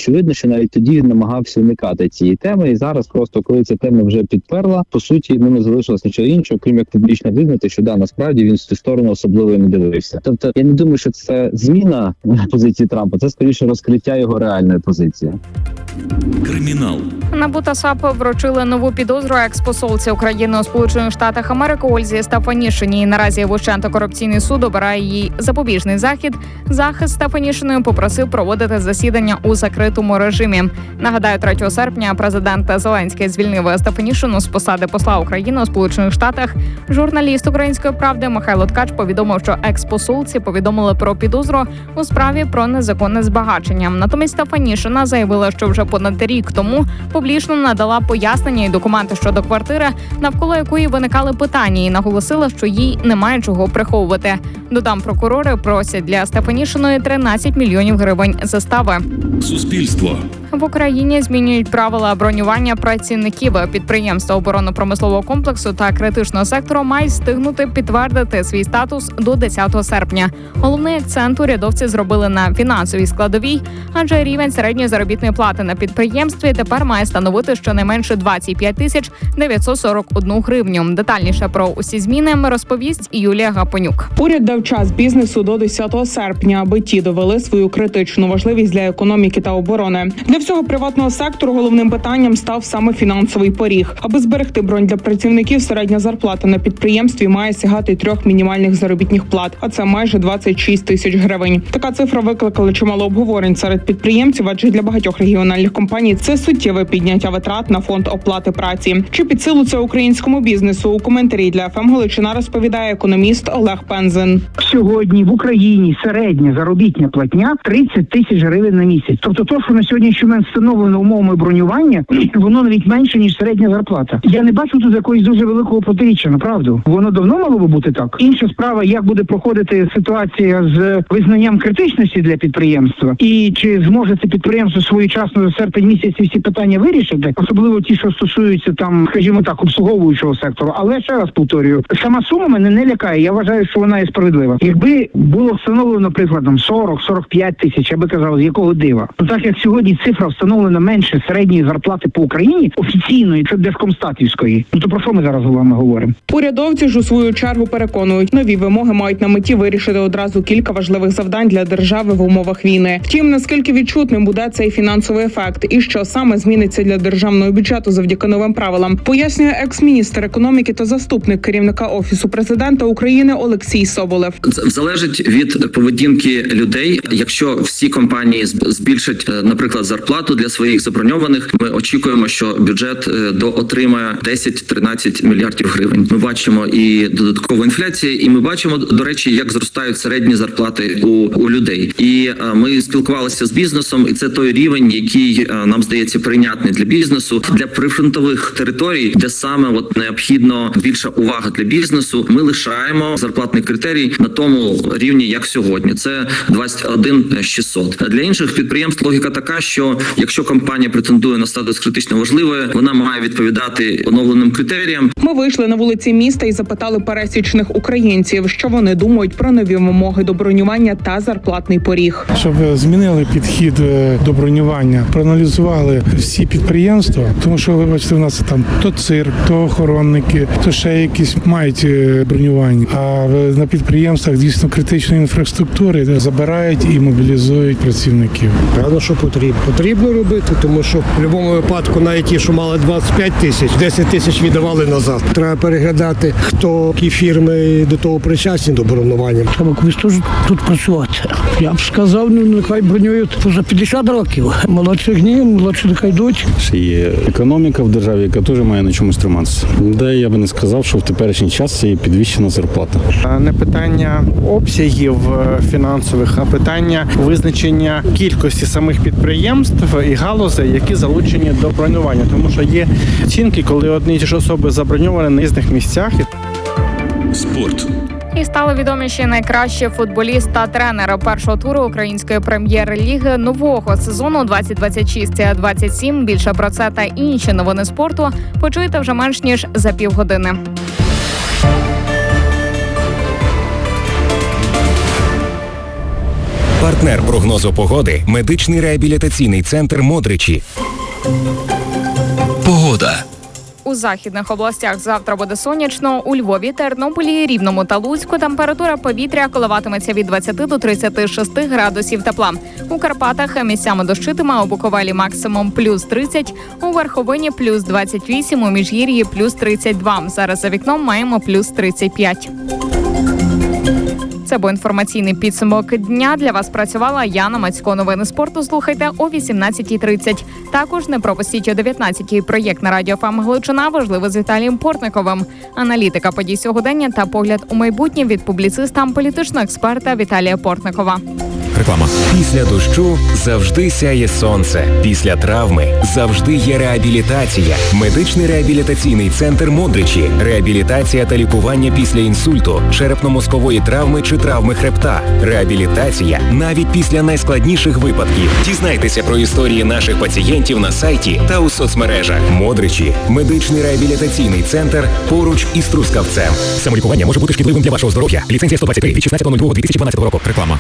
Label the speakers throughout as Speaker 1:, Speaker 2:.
Speaker 1: очевидно, що навіть тоді він намагався уникати цієї теми. І зараз просто, коли ця тема вже підперла, по суті, йому не залишилось нічого іншого, крім як публічно визнати, що насправді він в цю сторону особливо не дивився. Тобто, я не думаю, що це зміна позиції Трампа, це скоріше розкриття його реальної позиції.
Speaker 2: Кримінал.
Speaker 3: НАБУ та САП вручили нову підозру експосолці України у Сполучених Штатах Америки Ользі Стефанішиній. І наразі Вищий антикорупційний суд обирає їй запобіжний захід. Захист Стефанішиної попросив проводити засідання у закритому режимі. Нагадаю, 3 серпня президент Зеленський звільнив Стефанішину з посади посла України у Сполучених Штатах. Журналіст «Української правди» Михайло Ткач повідомив, що експосолці повідомили про підозру у справі про незаконне збагачення. Натомість Стефанішина заявила, що вже понад рік тому публічно надала пояснення і документи щодо квартири, навколо якої виникали питання, і наголосила, що їй немає чого приховувати. Додам, прокурори просять для Стефанішиної 13 мільйонів гривень застави.
Speaker 2: Суспільство.
Speaker 3: В Україні змінюють правила бронювання працівників. Підприємства оборонно-промислового комплексу та критичного сектору мають встигнути підтвердити свій статус до 10 серпня. Головний акцент урядовці зробили на фінансовій складовій, адже рівень середньої заробітної плати на підприємстві тепер має становити щонайменше 25 тисяч 941 гривню. Детальніше про усі зміни розповість Юлія Гапонюк.
Speaker 4: Уряд дав час бізнесу до 10 серпня, аби ті довели свою критичну важливість для економіки та оборони. Для всього приватного сектору головним питанням став саме фінансовий поріг. Аби зберегти бронь для працівників, середня зарплата на підприємстві має сягати 3 мінімальних заробітних плат, а це майже 26 тисяч гривень. Така цифра викликала чимало обговорень серед підприємців, адже для багатьох регіональних компаній це суттєве підняття витрат на фонд оплати праці. Чи під силу це українському бізнесу? У коментарі для ФМ Галичина розповідає економіст Олег Пензен.
Speaker 5: Сьогодні в Україні середня заробітня платня 30 тисяч гривень на місяць. Тобто то, що на сьогоднішній момент встановлено умовами бронювання, воно навіть менше, ніж середня зарплата. Я не бачу тут якоїсь дуже великого протиріччя, направду. Воно давно мало би бути так. Інша справа, як буде проходити ситуація з визнанням критичності для підприємства, і чи зможе це підприємство своєчасно за серпень місяці всі питання вирішити, особливо ті, що стосуються там, скажімо так, обслуговуючого сектору. Але ще раз повторюю, сама сума мене не лякає. Я вважаю, що вона є справедлива. Якби було встановлено прикладом 40-45 тисяч, я би казав, з якого дива. Ну так як сьогодні цифра встановлена менше середньої зарплати по Україні, офіційної, це держкомстатівської, ну то про що ми зараз з вами говоримо?
Speaker 4: Урядовці ж у свою чергу переконують, нові вимоги мають на меті вирішити одразу кілька важливих завдань для держави в умовах війни. Втім, наскільки відчутним буде цей фінансовий ефект і що саме зміниться для державного бюджету завдяки новим правилам, пояснює екс-міністр економіки та заступник керівника Офісу президента України Олексій Соболев.
Speaker 6: Це залежить від поведінки людей. Якщо всі компанії збільшать, наприклад, зарплату для своїх заброньованих, ми очікуємо, що бюджет отримає 10-13 мільярдів гривень. Ми бачимо і додаткову інфляцію, і ми бачимо, до речі, як зростають середні зарплати у людей. І ми спілкувалися з бізнесом, і це той рівень, який нам здається прийнятний для бізнесу, для прифронтових територій, де саме необхідно більша увага для бізнесу. Ми лишаємо зарплатний критерій на тому рівні, як сьогодні. Це 21 600. Для інших підприємств логіка така, що якщо компанія претендує на статус критично важливої, вона має відповідати оновленим критеріям.
Speaker 4: Ми вийшли на вулиці міста і запитали пересічних українців, що вони думають про нові вимоги до бронювання та зарплатний поріг.
Speaker 7: Щоб змінили підхід до бронювання, проаналізували всі підприємства, тому що, вибачте, у нас там то цирк, то охоронники, то ще якісь мають бронювання. А на підприємствах дійсно критичної інфраструктури забирають і мобілізують працівників.
Speaker 8: Певно, що потрібно робити, тому що в будь-якому випадку навіть ті, що мали 25 тисяч, 10 тисяч віддавали назад. Треба переглядати, хто, які фірми до того причасні до бронювання.
Speaker 9: Треба колись теж тут працювати. Я б сказав, нехай бронюють поза 50 років. Молодших ні, молодші нехай йдуть.
Speaker 10: Є економіка в державі, яка теж має на чомусь триматися. Де я би не сказав, що в теперішній час є підвищена зарплата.
Speaker 11: Не питання обсягів фінансових, а питання визначення кількості самих підприємств і галузей, які залучені до бронювання. Тому що є оцінки, коли одні й ті ж особи заброньовані на різних місцях.
Speaker 2: Спорт.
Speaker 3: І стали відоміші найкращі футболіст та тренер першого туру української прем'єр-ліги нового сезону 2026-27. Більше про це та інші новини спорту почуєте вже менш ніж за півгодини.
Speaker 12: Партнер прогнозу погоди – медичний реабілітаційний центр «Модричі».
Speaker 2: Погода.
Speaker 3: У західних областях завтра буде сонячно. У Львові, Тернополі, Рівному та Луцьку температура повітря коливатиметься від 20 до 36 градусів тепла. У Карпатах місцями дощитиме, у Буковелі максимум плюс 30, у Верховині плюс 28, у Міжгір'ї плюс 32. Зараз за вікном маємо плюс 35. Це був інформаційний підсумок дня. Для вас працювала Яна Мацько. Новини спорту слухайте о 18:30. Також не пропустіть о 19:00 проєкт на Радіо ФМ Галичина «Важливо» з Віталієм Портниковим. Аналітика подій сьогодення та погляд у майбутнє від публіциста, політичного експерта Віталія Портникова.
Speaker 12: Реклама. Після дощу завжди сяє сонце. Після травми завжди є реабілітація. Медичний реабілітаційний центр «Модричі». Реабілітація та лікування після інсульту, черепно-мозкової травми чи травми хребта. Реабілітація навіть після найскладніших випадків. Дізнайтеся про історії наших пацієнтів на сайті та у соцмережах. «Модричі» – медичний реабілітаційний центр поруч із Трускавцем. Самолікування може бути шкідливим для вашого здоров'я. Ліцензія 123 від 16.02.2012 року. Реклама.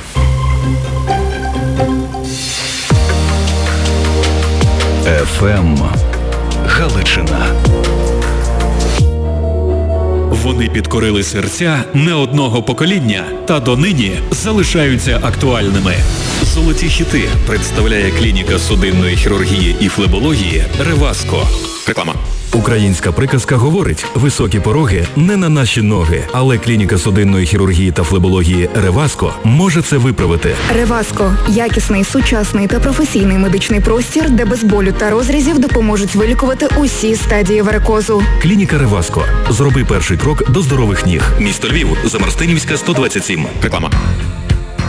Speaker 2: ФМ Галичина. Вони підкорили серця не одного покоління та донині залишаються актуальними. Золоті хіти представляє клініка судинної хірургії і флебології «Реваско». Реклама. Українська приказка говорить: високі пороги не на наші ноги, але клініка судинної хірургії та флебології «Реваско» може це виправити.
Speaker 13: «Реваско» – якісний, сучасний та професійний медичний простір, де без болю та розрізів допоможуть вилікувати усі стадії варикозу.
Speaker 2: Клініка «Реваско». Зроби перший крок до здорових ніг. Місто Львів, Замарстинівська, 127. Реклама.